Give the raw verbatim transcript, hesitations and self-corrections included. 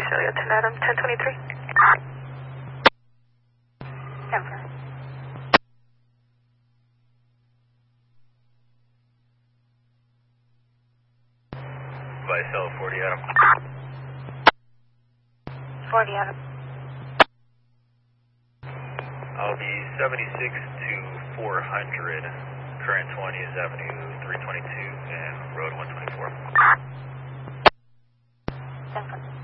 Australia ten Adam, ten twenty-three. Denver. Vicel forty Adam. forty Adam. I'll be seventy-six to four hundred, current twentieth Avenue three twenty-two and Road one twenty-four. Denver.